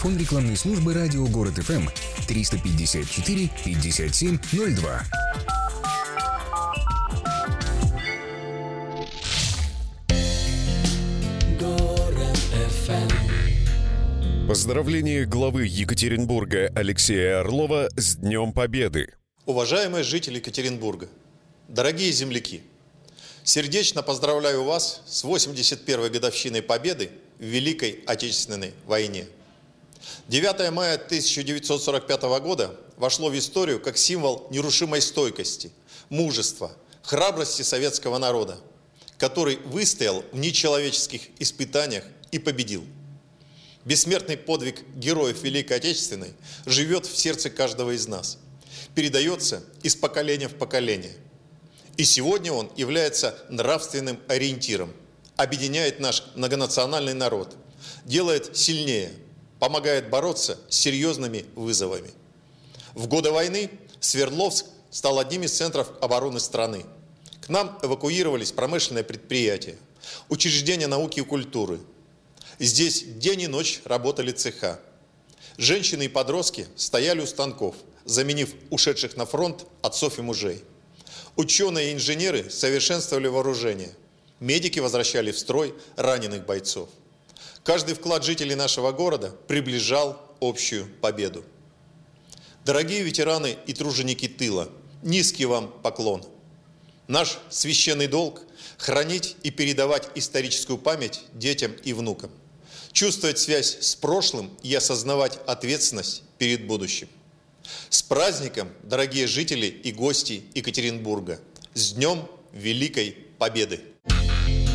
Телефон рекламной службы «Радио Город ФМ» 354 57 02. Поздравление главы Екатеринбурга Алексея Орлова с Днем Победы. Уважаемые жители Екатеринбурга, дорогие земляки, сердечно поздравляю вас с 81-й годовщиной Победы в Великой Отечественной войне. 9 мая 1945 года вошло в историю как символ нерушимой стойкости, мужества, храбрости советского народа, который выстоял в нечеловеческих испытаниях и победил. Бессмертный подвиг героев Великой Отечественной живет в сердце каждого из нас, передается из поколения в поколение. И сегодня он является нравственным ориентиром, объединяет наш многонациональный народ, делает сильнее, помогает бороться с серьезными вызовами. В годы войны Свердловск стал одним из центров обороны страны. К нам эвакуировались промышленные предприятия, учреждения науки и культуры. Здесь день и ночь работали цеха. Женщины и подростки стояли у станков, заменив ушедших на фронт отцов и мужей. Ученые и инженеры совершенствовали вооружение. Медики возвращали в строй раненых бойцов. Каждый вклад жителей нашего города приближал общую победу. Дорогие ветераны и труженики тыла, низкий вам поклон. Наш священный долг – хранить и передавать историческую память детям и внукам, чувствовать связь с прошлым и осознавать ответственность перед будущим. С праздником, дорогие жители и гости Екатеринбурга! С Днем Великой Победы!